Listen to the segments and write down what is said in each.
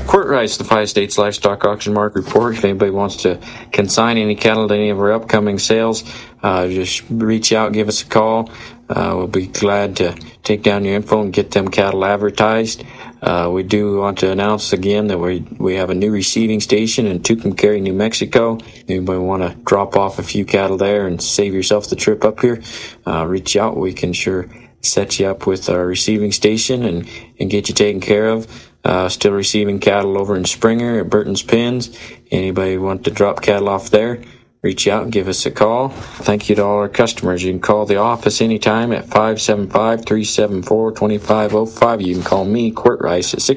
Quirt Rice, the 5-state livestock auction market report. If anybody wants to consign any cattle to any of our upcoming sales, just reach out, give us a call. We'll be glad to take down your info and get them cattle advertised. We do want to announce again that we have a new receiving station in Tucumcari, New Mexico. Anybody want to drop off a few cattle there and save yourself the trip up here, reach out. We can sure set you up with our receiving station and get you taken care of. Still receiving cattle over in Springer at Burton's Pens. Anybody want to drop cattle off there, reach out and give us a call. Thank you to all our customers. You can call the office anytime at 575-374-2505. You can call me, Quirt Rice, at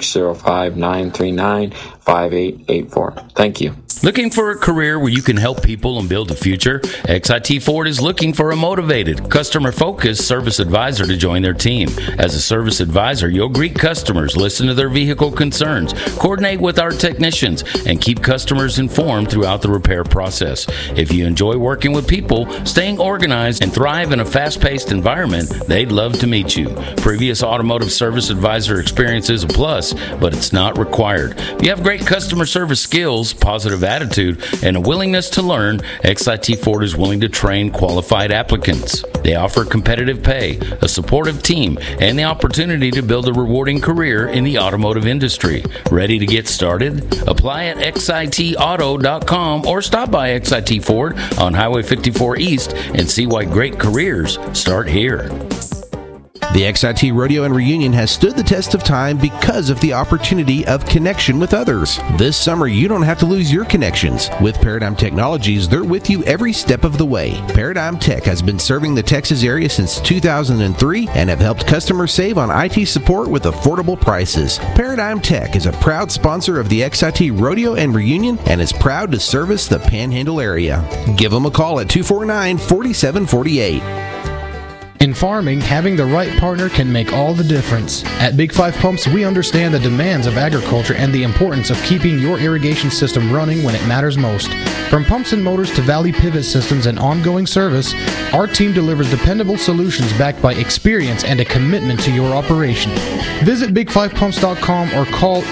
605-939-5884. Thank you. Looking for a career where you can help people and build a future? XIT Ford is looking for a motivated, customer-focused service advisor to join their team. As a service advisor, you'll greet customers, listen to their vehicle concerns, coordinate with our technicians, and keep customers informed throughout the repair process. If you enjoy working with people, staying organized, and thrive in a fast-paced environment, they'd love to meet you. Previous automotive service advisor experience is a plus, but it's not required. If you have great customer service skills, positive attitude, and a willingness to learn, XIT Ford is willing to train qualified applicants. They offer competitive pay, a supportive team, and the opportunity to build a rewarding career in the automotive industry. Ready to get started? Apply at xitauto.com or stop by XIT Ford on Highway 54 East and see why great careers start here. The XIT Rodeo and Reunion has stood the test of time because of the opportunity of connection with others. This summer, you don't have to lose your connections. With Paradigm Technologies, they're with you every step of the way. Paradigm Tech has been serving the Texas area since 2003 and have helped customers save on IT support with affordable prices. Paradigm Tech is a proud sponsor of the XIT Rodeo and Reunion and is proud to service the Panhandle area. Give them a call at 249-4748. In farming, having the right partner can make all the difference. At Big 5 Pumps, we understand the demands of agriculture and the importance of keeping your irrigation system running when it matters most. From pumps and motors to Valley Pivot systems and ongoing service, our team delivers dependable solutions backed by experience and a commitment to your operation. Visit big5pumps.com or call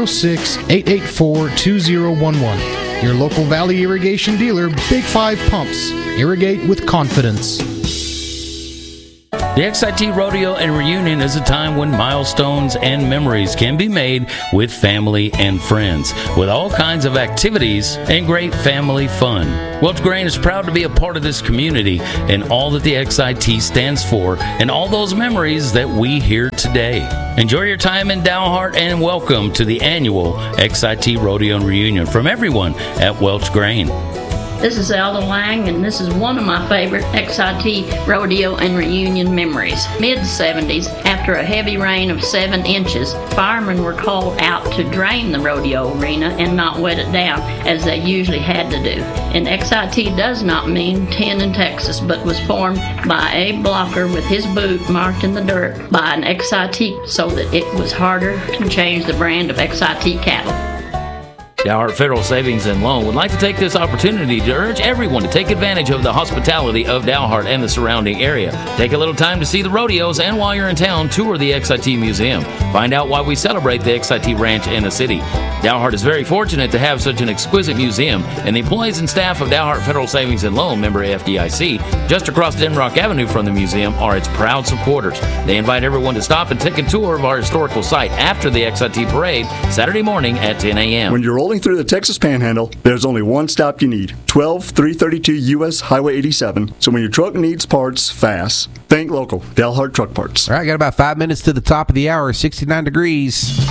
806-884-2011. Your local Valley irrigation dealer, Big 5 Pumps. Irrigate with confidence. The XIT Rodeo and Reunion is a time when milestones and memories can be made with family and friends, with all kinds of activities and great family fun. Welch Grain is proud to be a part of this community and all that the XIT stands for and all those memories that we hear today. Enjoy your time in Dalhart and welcome to the annual XIT Rodeo and Reunion from everyone at Welch Grain. This is Elda Lang, and this is one of my favorite XIT Rodeo and Reunion memories. Mid-70s, after a heavy rain of 7 inches, firemen were called out to drain the rodeo arena and not wet it down, as they usually had to do. And XIT does not mean 10 in Texas, but was formed by Abe Blocker with his boot marked in the dirt by an XIT so that it was harder to change the brand of XIT cattle. Dalhart Federal Savings and Loan would like to take this opportunity to urge everyone to take advantage of the hospitality of Dalhart and the surrounding area. Take a little time to see the rodeos, and while you're in town, tour the XIT Museum. Find out why we celebrate the XIT Ranch in the city. Dalhart is very fortunate to have such an exquisite museum, and the employees and staff of Dalhart Federal Savings and Loan, member FDIC, just across Denrock Avenue from the museum, are its proud supporters. They invite everyone to stop and take a tour of our historical site after the XIT parade, Saturday morning at 10 a.m. When you're rolling through the Texas Panhandle, there's only one stop you need, 12332 U.S. Highway 87. So when your truck needs parts fast, think local, Dalhart Truck Parts. All right, got about 5 minutes to the top of the hour, 69 degrees.